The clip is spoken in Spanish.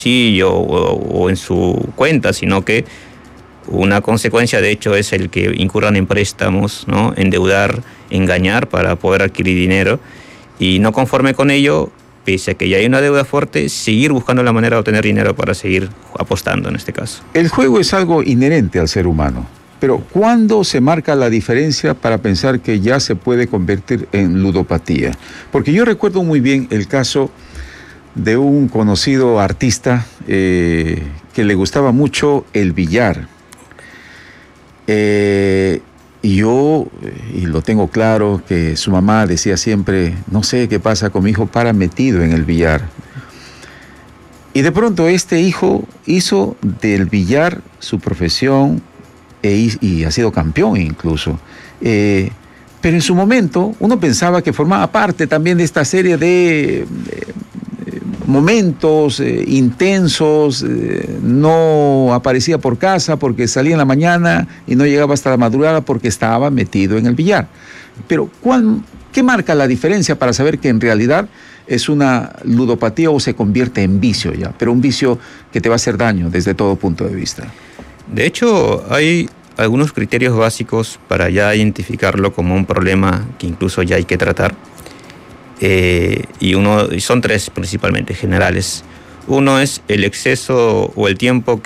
o en su cuenta, sino que una consecuencia de hecho es el que incurran en préstamos, ¿no? Endeudar, engañar para poder adquirir dinero, y no conforme con ello, pese a que ya hay una deuda fuerte, seguir buscando la manera de obtener dinero para seguir apostando en este caso. El juego es algo inherente al ser humano, pero ¿cuándo se marca la diferencia para pensar que ya se puede convertir en ludopatía? Porque yo recuerdo muy bien el caso de un conocido artista que le gustaba mucho el billar. Y lo tengo claro, que su mamá decía siempre, no sé qué pasa con mi hijo, para metido en el billar. Y de pronto este hijo hizo del billar su profesión y ha sido campeón incluso. Pero en su momento uno pensaba que formaba parte también de esta serie de momentos intensos, no aparecía por casa porque salía en la mañana y no llegaba hasta la madrugada porque estaba metido en el billar. Pero ¿qué marca la diferencia para saber que en realidad es una ludopatía o se convierte en vicio ya? Pero un vicio que te va a hacer daño desde todo punto de vista. De hecho, hay algunos criterios básicos para ya identificarlo como un problema que incluso ya hay que tratar. Y son tres principalmente generales. Uno es el exceso o el tiempo que